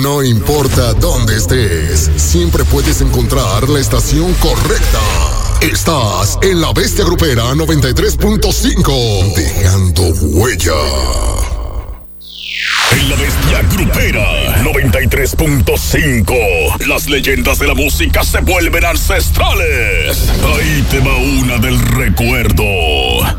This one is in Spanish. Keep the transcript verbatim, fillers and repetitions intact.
No importa dónde estés, siempre puedes encontrar la estación correcta. Estás en La Bestia Grupera noventa y tres punto cinco, dejando huella. En La Bestia Grupera noventa y tres punto cinco, las leyendas de la música se vuelven ancestrales. Ahí te va una del recuerdo.